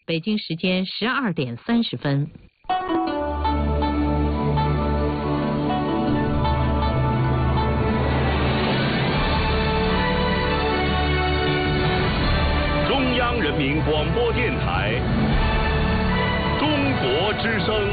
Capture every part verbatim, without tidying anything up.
北京时间十二点三十分。 中央人民广播电台，中国之声。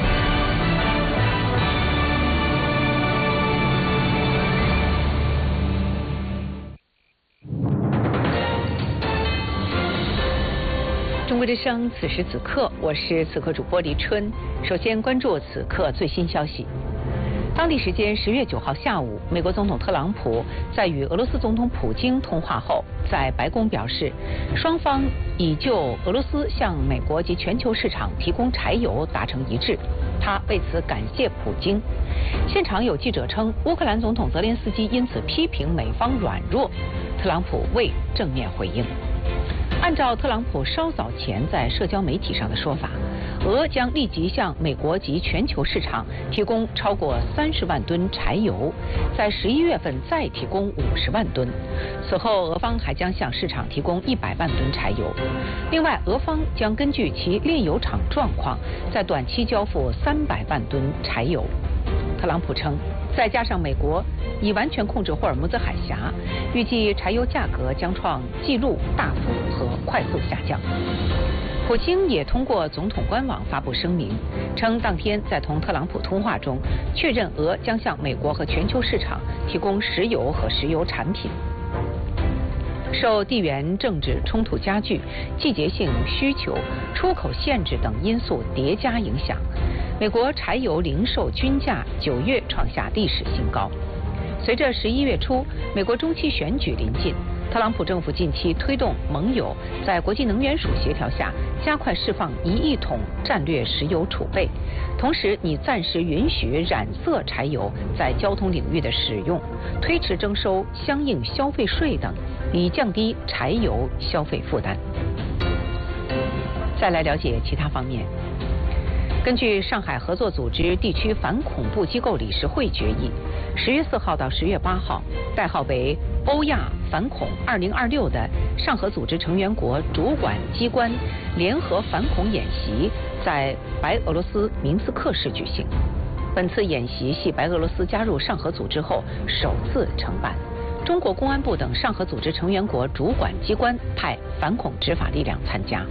中国之声，此时此刻，我是此刻主播黎春。首先关注此刻最新消息。当地时间十月九号下午，美国总统特朗普在与俄罗斯总统普京通话后，在白宫表示，双方已就俄罗斯向美国及全球市场提供柴油达成一致。他为此感谢普京。现场有记者称，乌克兰总统泽连斯基因此批评美方软弱，特朗普未正面回应。按照特朗普稍早前在社交媒体上的说法，俄将立即向美国及全球市场提供超过三十万吨柴油，在十一月份再提供五十万吨。此后，俄方还将向市场提供一百万吨柴油。另外，俄方将根据其炼油厂状况，在短期交付三百万吨柴油。特朗普称，再加上美国已完全控制霍尔木兹海峡，预计柴油价格将创纪录大幅和快速下降。普京也通过总统官网发布声明，称当天在同特朗普通话中，确认俄将向美国和全球市场提供石油和石油产品。受地缘政治冲突加剧、季节性需求、出口限制等因素叠加影响，美国柴油零售均价九月创下历史新高。随着十一月初美国中期选举临近，特朗普政府近期推动盟友在国际能源署协调下，加快释放一亿桶战略石油储备，同时拟暂时允许染色柴油在交通领域的使用，推迟征收相应消费税等，以降低柴油消费负担。再来了解其他方面。根据上海合作组织地区反恐怖机构理事会决议，十月四号到十月八号，代号为欧亚反恐二零二六的上合组织成员国主管机关联合反恐演习在白俄罗斯明斯克市举行。本次演习系白俄罗斯加入上合组织后首次承办，中国公安部等上合组织成员国主管机关派反恐执法力量参加。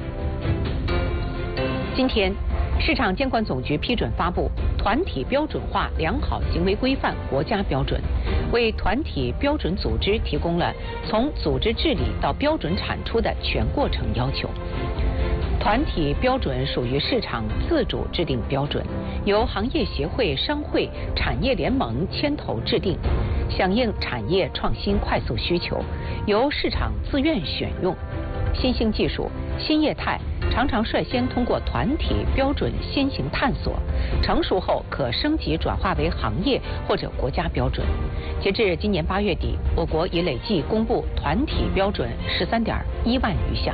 今天，市场监管总局批准发布团体标准化良好行为规范国家标准，为团体标准组织提供了从组织治理到标准产出的全过程要求。团体标准属于市场自主制定标准，由行业协会、商会、产业联盟牵头制定，响应产业创新快速需求，由市场自愿选用。新兴技术、新业态常常率先通过团体标准先行探索，成熟后可升级转化为行业或者国家标准。截至今年八月底，我国已累计公布团体标准十三点一万余项。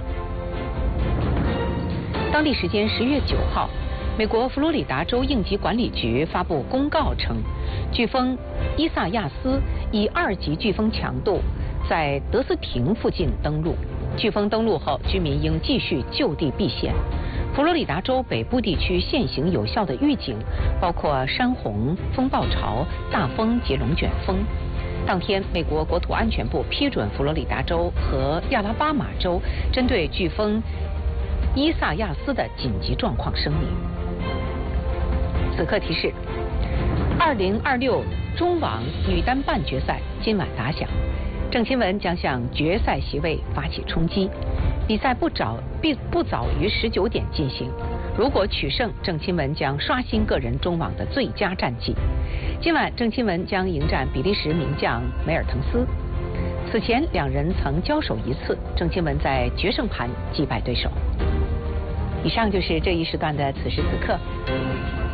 当地时间十月九号，美国佛罗里达州应急管理局发布公告称，飓风伊萨亚斯以二级飓风强度在德斯廷附近登陆。飓风登陆后，居民应继续就地避险。佛罗里达州北部地区现行有效的预警包括山洪、风暴潮、大风及龙卷风。当天，美国国土安全部批准佛罗里达州和亚拉巴马州针对飓风伊萨亚斯的紧急状况声明。此刻提示：二零二六中网女单半决赛今晚打响。郑钦文将向决赛席位发起冲击，比赛不早必不早于十九点进行。如果取胜，郑钦文将刷新个人中网的最佳战绩。今晚，郑钦文将迎战比利时名将梅尔滕斯。此前两人曾交手一次，郑钦文在决胜盘击败对手。以上就是这一时段的此时此刻。